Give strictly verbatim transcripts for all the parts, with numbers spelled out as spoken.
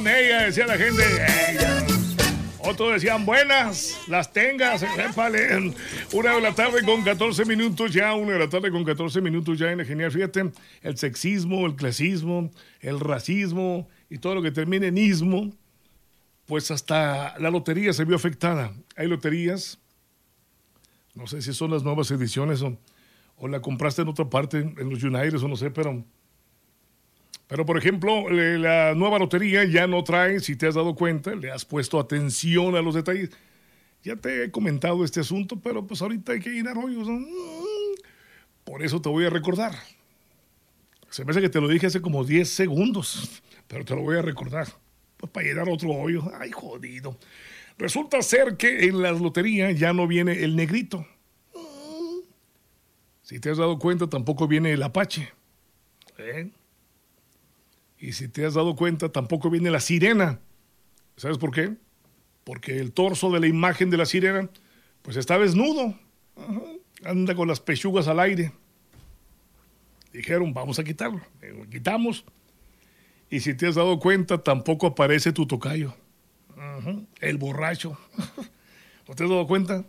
Ella decía la gente, ella. Otros decían buenas, las tengas, épale. Una de la tarde con catorce minutos ya, una de la tarde con catorce minutos ya en la genial. Fíjate, el sexismo, el clasismo, el racismo y todo lo que termine en ismo, pues hasta la lotería se vio afectada. Hay loterías, no sé si son las nuevas ediciones o, o la compraste en otra parte, en los United o no sé, pero... Pero, por ejemplo, la nueva lotería ya no trae, si te has dado cuenta, le has puesto atención a los detalles. Ya te he comentado este asunto, pero pues ahorita hay que llenar hoyos, ¿no? Por eso te voy a recordar. Se me hace que te lo dije hace como diez segundos, pero te lo voy a recordar. Pues para llenar otro hoyo. Ay, jodido. Resulta ser que en las loterías ya no viene el negrito. Si te has dado cuenta, tampoco viene el apache. ¿Eh? Y si te has dado cuenta, tampoco viene la sirena. ¿Sabes por qué? Porque el torso de la imagen de la sirena, pues está desnudo. Ajá. Anda con las pechugas al aire. Dijeron, vamos a quitarlo. Lo quitamos. Y si te has dado cuenta, tampoco aparece tu tocayo. Ajá. El borracho. ¿No te has dado cuenta?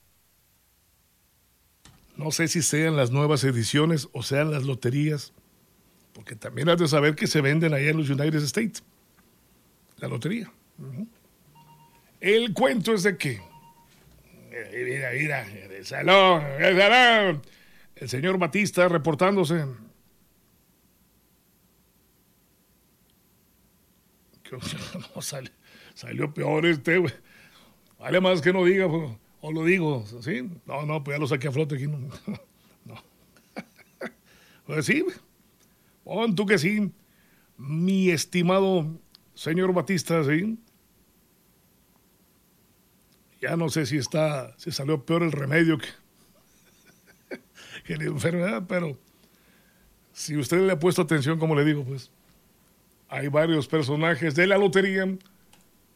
No sé si sean las nuevas ediciones o sean las loterías. Porque también has de saber que se venden allá en los United States. La lotería. Uh-huh. El cuento es de que... Mira, mira, el salón, el salón. El señor Batista reportándose. No, sale, salió peor este, güey. Vale más que no diga, pues, o lo digo, ¿sí? No, no, pues ya lo saqué a flote aquí. No. No. Pues sí, güey. Oh, tú que sí, mi estimado señor Batista, ¿sí? Ya no sé si está, si salió peor el remedio que, que la enfermedad, pero si usted le ha puesto atención, como le digo, pues hay varios personajes de la lotería